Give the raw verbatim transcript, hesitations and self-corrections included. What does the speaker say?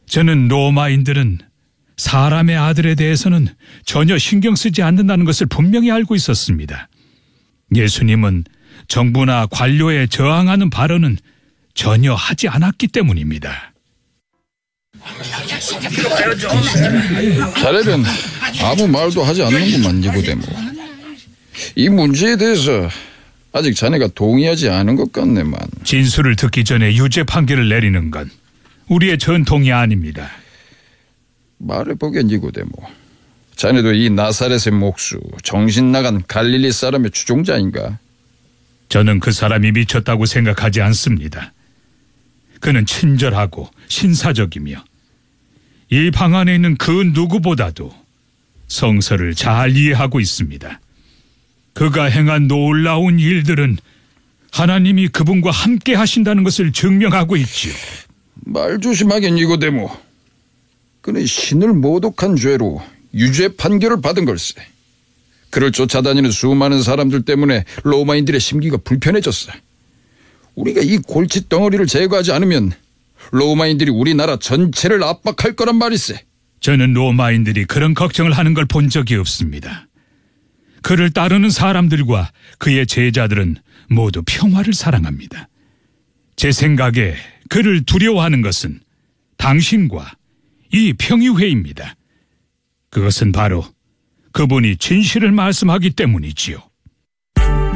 저는 로마인들은 사람의 아들에 대해서는 전혀 신경 쓰지 않는다는 것을 분명히 알고 있었습니다. 예수님은 정부나 관료에 저항하는 발언은 전혀 하지 않았기 때문입니다. 자네는 아무 말도 하지 않는구만, 니고데모. 이 문제에 대해서 아직 자네가 동의하지 않은 것 같네만. 진술을 듣기 전에 유죄 판결을 내리는 건 우리의 전통이 아닙니다. 말해보게, 니고데모. 자네도 이 나사렛의 목수, 정신 나간 갈릴리 사람의 추종자인가? 저는 그 사람이 미쳤다고 생각하지 않습니다. 그는 친절하고 신사적이며 이 방 안에 있는 그 누구보다도 성서를 잘 이해하고 있습니다. 그가 행한 놀라운 일들은 하나님이 그분과 함께 하신다는 것을 증명하고 있지요. 말 조심하게, 니고데모. 그는 신을 모독한 죄로 유죄 판결을 받은 걸세. 그를 쫓아다니는 수많은 사람들 때문에 로마인들의 심기가 불편해졌어. 우리가 이 골칫덩어리를 제거하지 않으면 로마인들이 우리나라 전체를 압박할 거란 말일세. 저는 로마인들이 그런 걱정을 하는 걸 본 적이 없습니다. 그를 따르는 사람들과 그의 제자들은 모두 평화를 사랑합니다. 제 생각에 그를 두려워하는 것은 당신과 이 평의회입니다. 그것은 바로 그분이 진실을 말씀하기 때문이지요.